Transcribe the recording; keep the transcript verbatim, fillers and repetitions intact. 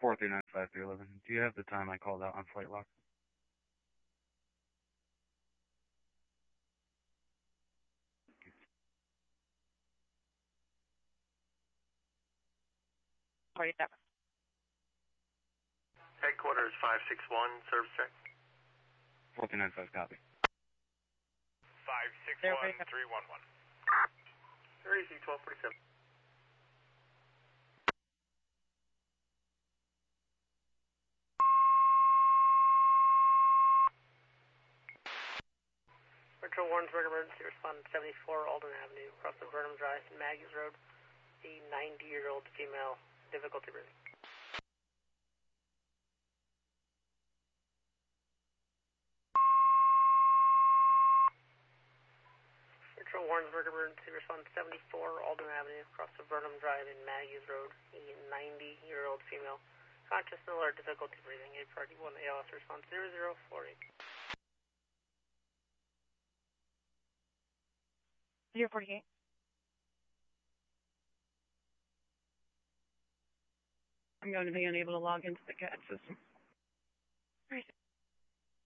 four three nine five three eleven. Do you have the time I called out on flight lock? forty-seven. Headquarters five six one, service check. four three nine five, copy. five six one, three one one. R E C twelve forty-seven. Metro Warrensburg emergency respondent seventy-four Alden Avenue, across the Burnham Drive and Maggie's Road. A ninety-year-old female, difficulty breathing. Metro Warrensburg emergency respondent seventy-four Alden Avenue, across the Burnham Drive and Maggie's Road. A ninety-year-old female, conscious and alert, difficulty breathing. A party one A L S response zero zero four eight. zero forty-eight. I'm going to be unable to log into the C A D system.